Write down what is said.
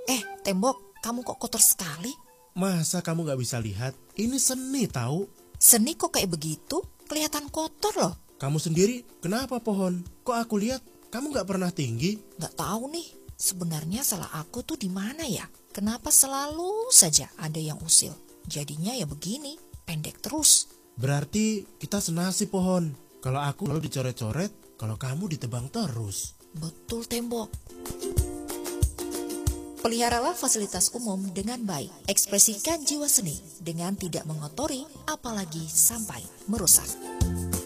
Tembok, kamu kok kotor sekali? Masa kamu gak bisa lihat? Ini seni tahu. Seni kok kayak begitu? Kelihatan kotor loh. Kamu sendiri kenapa pohon? Kok aku lihat kamu gak pernah tinggi? Gak tahu nih, sebenarnya salah aku tuh di mana ya? Kenapa selalu saja ada yang usil? Jadinya ya begini, pendek terus. Berarti kita senasib pohon. Kalau aku lalu dicoret-coret, kalau kamu ditebang terus. Betul tembok. Peliharalah fasilitas umum dengan baik. Ekspresikan jiwa seni dengan tidak mengotori apalagi sampai merusak.